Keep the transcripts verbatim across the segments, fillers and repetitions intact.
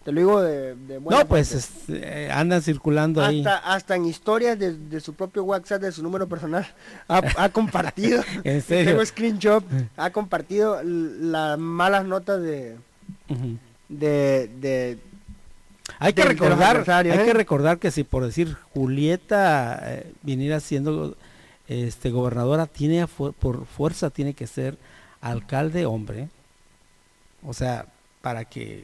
te lo digo de, de buena No, pues fuente. este, andan circulando ahí. Hasta, hasta en historias de, de su propio WhatsApp, de su número personal, ha, ha compartido, ¿En serio? tengo screenshot, ha compartido l- las malas notas de, Ujú. de, de Hay que de- de los recordar, adversarios, hay ¿eh? que recordar que si por decir Julieta eh, viniera siendo este gobernadora, tiene a fu- por fuerza tiene que ser alcalde hombre. O sea, para que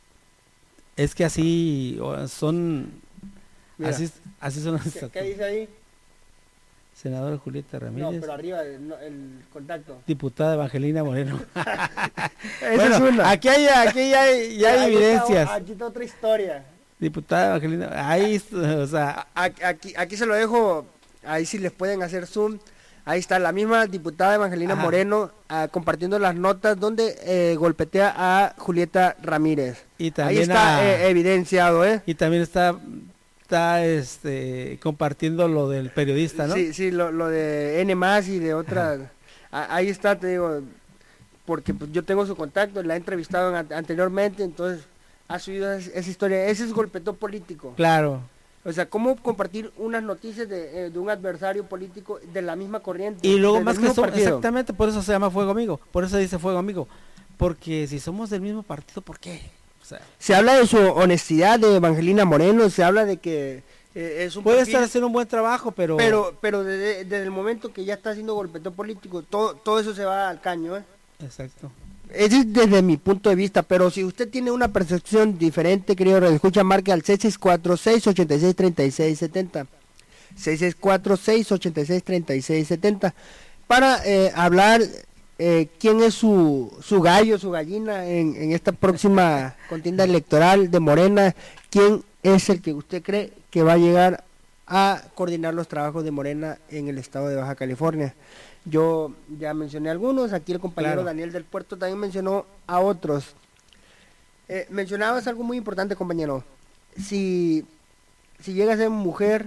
es que así o, son Mira, así así son las ¿qué, ¿qué estatutos. dice ahí? Senadora Julieta No, Ramírez, pero arriba el, no, el contacto. diputada Evangelina Moreno. Esa Bueno, es una. aquí hay aquí ya hay, ya hay Ahí está- evidencias. aquí está otra historia. Diputada Evangelina, ahí, o sea, A- Aquí, aquí se lo dejo, ahí si les pueden hacer zoom. Ahí está la misma diputada Evangelina Ajá. Moreno ah, compartiendo las notas donde eh, golpetea a Julieta Ramírez. y Ahí también está a- eh, evidenciado, ¿eh? y también está está este compartiendo lo del periodista, ¿no? Sí, sí, lo, lo de N más y de otras. A- Ahí está, te digo, porque pues, yo tengo su contacto, la he entrevistado an- anteriormente, entonces ha subido es- esa historia. Ese es golpeteo político. Claro. O sea, ¿cómo compartir unas noticias de, eh, de un adversario político de la misma corriente? Y luego del más que mismo eso, partido? exactamente, por eso se llama Fuego Amigo, por eso dice Fuego Amigo, porque si somos del mismo partido, ¿por qué? O sea, Se habla de su honestidad de Evangelina Moreno, se habla de que eh, es un puede perfil, estar haciendo un buen trabajo, pero pero pero desde, desde el momento que ya está haciendo golpeteo político, todo, todo eso se va al caño, ¿eh? exacto. Ese es desde mi punto de vista, pero si usted tiene una percepción diferente, querido Radio Escucha, marque al seis seis cuatro, seis ocho seis, tres seis siete cero. seis seis cuatro, seis ocho seis, tres seis siete cero. Para eh, hablar eh, quién es su, su gallo, su gallina en, en esta próxima contienda electoral de Morena, quién es el que usted cree que va a llegar a coordinar los trabajos de Morena en el estado de Baja California. Yo ya mencioné algunos, aquí el compañero Claro. Daniel del Puerto también mencionó a otros. Eh, mencionabas algo muy importante, compañero. Si, si llega a ser mujer,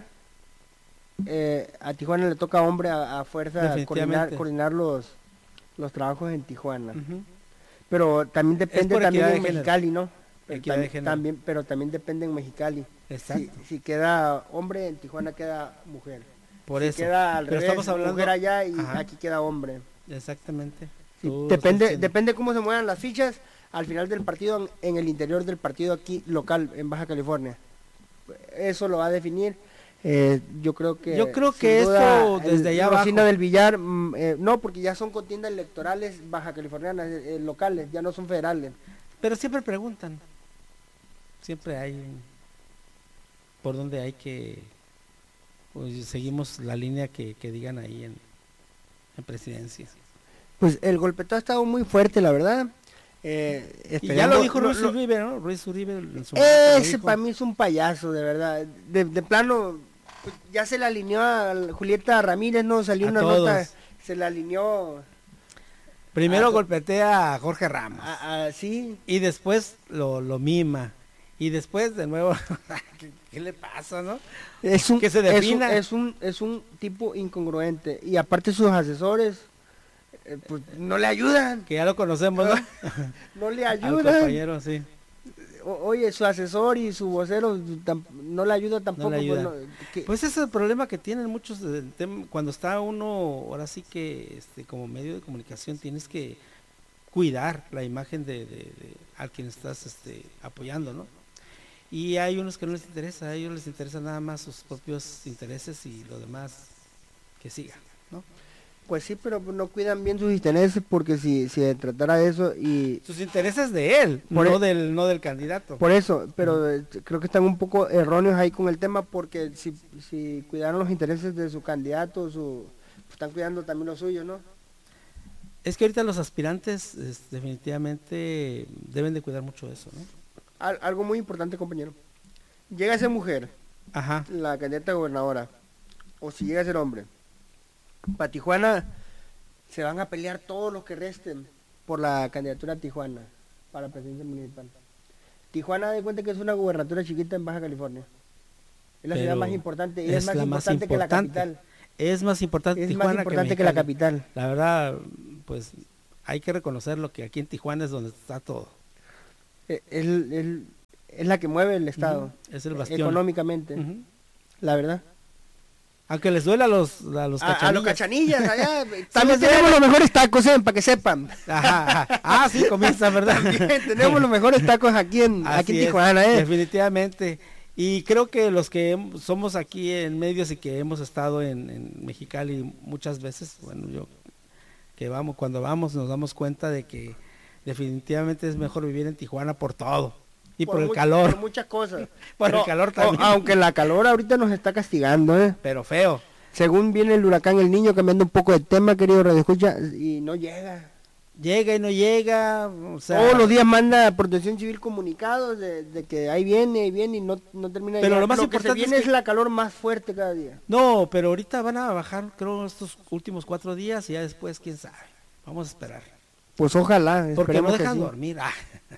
eh, a Tijuana le toca hombre a, a fuerza coordinar, Definitivamente. coordinar los, los trabajos en Tijuana. Ujú. Pero también depende por también equidad en de género. Mexicali, ¿no? Pero, Equidad de tam- género. también, pero también depende en Mexicali. Si, Exacto. si queda hombre, en Tijuana queda mujer. Por si eso. queda al Pero revés, estamos hablando mujer allá y Ajá. aquí queda hombre. Exactamente. Sí, Tú lo depende, estás diciendo. depende cómo se muevan las fichas al final del partido en, en el interior del partido aquí local en Baja California. Eso lo va a definir. eh, yo creo que Yo creo sin que duda, esto el- desde allá Rosina abajo. del Villar, mm, eh, no, porque ya son contiendas electorales baja californianas, eh, eh, locales, ya no son federales. Pero siempre preguntan. Siempre hay un- por dónde hay que pues, seguimos la línea que, que digan ahí en, en presidencia. Pues el golpeteo ha estado muy fuerte, la verdad. Eh, Y ya esperando- lo dijo lo- Ruiz lo- Uribe, ¿no? Ruiz Uribe en su momento lo Ese dijo. para mí es un payaso, de verdad. De, de plano, pues, ya se le alineó a Julieta Ramírez, ¿no? Salió A una todos. nota, se le alineó Primero a- golpetea a Jorge Ramos a- a- sí. y después lo, lo mima y después de nuevo ¿qué, qué le pasa, no? Es un, Que se es un- defina. Es un, es un tipo incongruente. Y aparte sus asesores, eh, pues no le ayudan. Que ya lo conocemos, ¿no? No le Al ayudan. compañero, sí. O- oye, su asesor y su vocero tam- no le ayuda tampoco. pues, ayudan. no, que- Pues ese es el problema que tienen muchos del tem- cuando está uno, ahora sí que este, como medio de comunicación tienes que cuidar la imagen de, de, de a quien estás este, apoyando, ¿no? Y hay unos que no les interesa, a ellos les interesa nada más sus propios intereses y lo demás que siga, ¿no? Pues sí, pero no cuidan bien sus intereses porque si, si se tratara de eso y Sus intereses de él, Por no e- del no del candidato. por eso, pero eh, creo que están un poco erróneos ahí con el tema porque si, si cuidaran los intereses de su candidato, su, pues están cuidando también los suyos, ¿no? Es que ahorita los aspirantes es, definitivamente deben de cuidar mucho eso, ¿no? Al- algo muy importante, compañero. Llega a ser mujer, Ajá. la candidata a gobernadora, o si llega a ser hombre, para Tijuana se van a pelear todos los que resten por la candidatura a Tijuana para la presidencia municipal. Tijuana, de cuenta que es una gubernatura chiquita en Baja California. Es la ciudad Pero más importante y es, es más la más importante que la importante. capital. Es más importante Es Tijuana más importante que, la Mexicali. capital. La verdad, pues hay que reconocerlo que aquí en Tijuana es donde está todo. Eh, El, el- es la que mueve el Estado. Uh-huh. Es el bastión. Económicamente, uh-huh. La verdad. Aunque les duele a los, a los cachanillas. A, a los cachanillas, allá. También tenemos los mejores tacos, ¿eh? Para que sepan. Ajá, ajá. Ah, sí, comienza, ¿verdad? También tenemos los mejores tacos aquí en, aquí en Tijuana, ¿eh? Definitivamente. Y creo que los que somos aquí en medios y que hemos estado en, en Mexicali muchas veces, bueno, yo que vamos, cuando vamos nos damos cuenta de que definitivamente es mejor vivir en Tijuana por todo. Y por, por el much, calor. Por muchas cosas. por no, el calor también. O, aunque la calor ahorita nos está castigando, ¿eh? Pero feo. Según viene el huracán El Niño, cambiando un poco de tema, querido Radio Escucha, y no llega. Llega y no llega, o sea... Todos los días manda Protección Civil comunicados de, de que ahí viene, ahí viene y no, no termina de Pero llegar. lo más lo importante que se viene es, que... que... es la calor más fuerte cada día. No, pero ahorita van a bajar, creo, estos últimos cuatro días y ya después, quién sabe. Vamos a esperar. Pues ojalá. Porque no dejan dormir. Ah.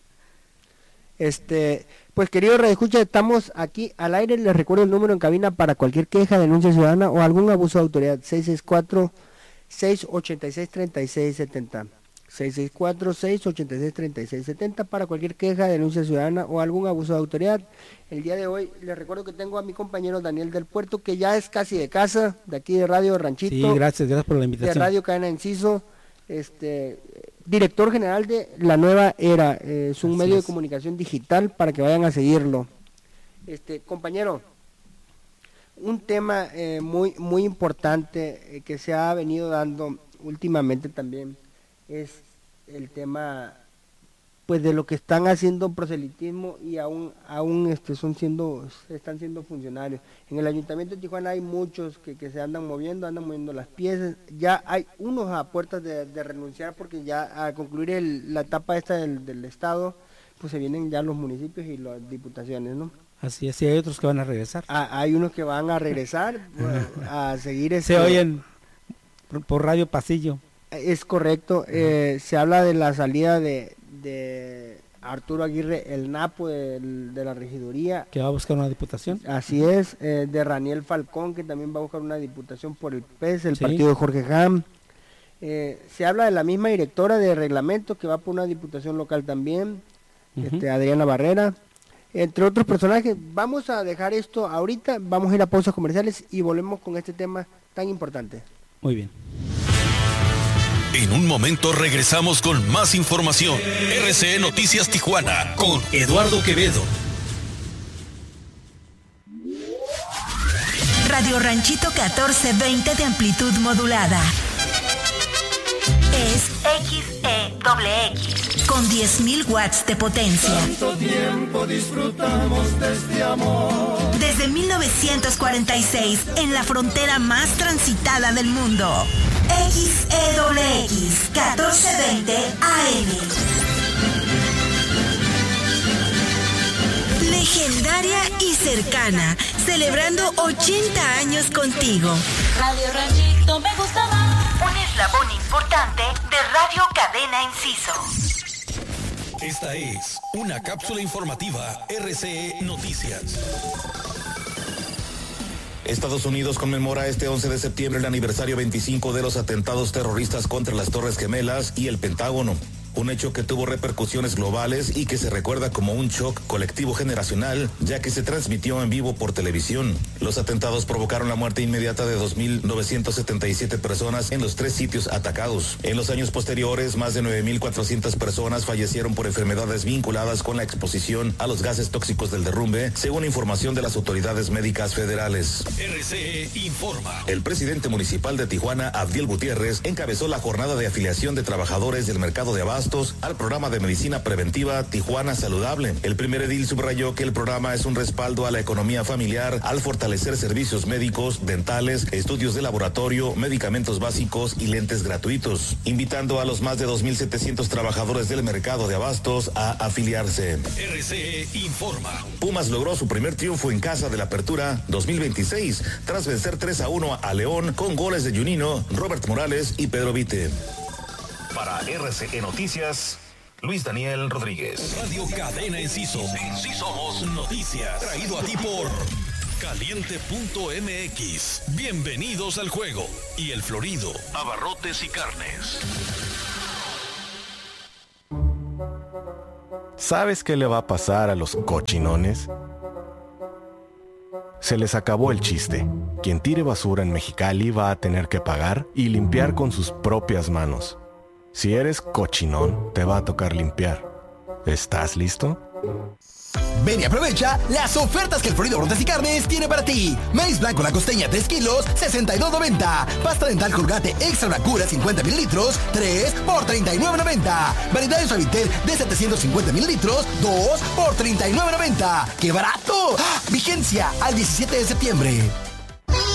Este, pues querido Radio Escucha, estamos aquí al aire. Les recuerdo el número en cabina para cualquier queja, denuncia ciudadana o algún abuso de autoridad. seis seis cuatro, seis ocho seis, tres seis siete cero. seis seis cuatro, seis ocho seis, tres seis siete cero para cualquier queja, denuncia ciudadana o algún abuso de autoridad. El día de hoy les recuerdo que tengo a mi compañero Daniel del Puerto, que ya es casi de casa, de aquí de Radio Ranchito. Sí, gracias, gracias por la invitación. De Radio Cadena Enciso, este, director general de La Nueva Era, eh, es un Así medio es. de comunicación digital para que vayan a seguirlo. Este, compañero, un tema eh, muy, muy importante eh, que se ha venido dando últimamente también es el tema pues de lo que están haciendo proselitismo y aún aún este son siendo están siendo funcionarios. En el Ayuntamiento de Tijuana hay muchos que, que se andan moviendo, andan moviendo las piezas. Ya hay unos a puertas de, de renunciar porque ya a concluir el, la etapa esta del, del Estado, pues se vienen ya los municipios y las diputaciones, ¿no? Así es, y hay otros que van a regresar. Ah, hay unos que van a regresar a seguir este, se oyen por, por Radio Pasillo. Es correcto, eh, se habla de la salida de, de Arturo Aguirre, el Napo de, de la regiduría. Que va a buscar una diputación. Así es, eh, de Raniel Falcón, que también va a buscar una diputación por el P E S, el sí. partido de Jorge Ham. Eh, se habla de la misma directora de reglamento, que va por una diputación local también, uh-huh. este, Adriana Barrera, entre otros personajes. Vamos a dejar esto ahorita, vamos a ir a pausas comerciales y volvemos con este tema tan importante. Muy bien. En un momento regresamos con más información. R C E Noticias Tijuana con Eduardo Quevedo. Radio Ranchito catorce veinte de amplitud modulada. Es X E X con diez mil watts de potencia. Tanto tiempo disfrutamos de este amor. Desde mil novecientos cuarenta y seis, en la frontera más transitada del mundo. X E X catorce veinte A M. Legendaria y cercana, celebrando ochenta años contigo. Radio Ranchito me gusta más. Un eslabón importante de Radio Cadena Enciso. Esta es una cápsula informativa R C E Noticias. Estados Unidos conmemora este once de septiembre el aniversario veinticinco de los atentados terroristas contra las Torres Gemelas y el Pentágono. Un hecho que tuvo repercusiones globales y que se recuerda como un shock colectivo generacional, ya que se transmitió en vivo por televisión. Los atentados provocaron la muerte inmediata de dos mil novecientas setenta y siete personas en los tres sitios atacados. En los años posteriores, más de nueve mil cuatrocientas personas fallecieron por enfermedades vinculadas con la exposición a los gases tóxicos del derrumbe, según información de las autoridades médicas federales. R C E informa. El presidente municipal de Tijuana, Abdiel Gutiérrez, encabezó la jornada de afiliación de trabajadores del mercado de abastos al programa de medicina preventiva Tijuana Saludable. El primer edil subrayó que el programa es un respaldo a la economía familiar al fortalecer servicios médicos, dentales, estudios de laboratorio, medicamentos básicos y lentes gratuitos, invitando a los más de dos mil setecientos trabajadores del mercado de abastos a afiliarse. R C E informa. Pumas logró su primer triunfo en casa de la Apertura dos mil veintiséis tras vencer tres a uno a León con goles de Junino, Robert Morales y Pedro Vite. Para R C E Noticias, Luis Daniel Rodríguez. Radio Cadena Enciso. En sí somos noticias. Traído a ti por Caliente punto M X. Bienvenidos al juego. Y El Florido, abarrotes y carnes. ¿Sabes qué le va a pasar a los cochinones? Se les acabó el chiste. Quien tire basura en Mexicali va a tener que pagar y limpiar con sus propias manos. Si eres cochinón, te va a tocar limpiar. ¿Estás listo? Ven y aprovecha las ofertas que el Florido Brotes y Carnes tiene para ti. Maíz blanco La Costeña tres kilos, sesenta y dos noventa. Pasta dental Colgate Extra Bracura cincuenta mililitros, tres por treinta y nueve noventa. Variedades Suavitel de setecientos cincuenta mililitros, dos por treinta y nueve noventa. ¡Qué barato! ¡Ah! Vigencia al diecisiete de septiembre.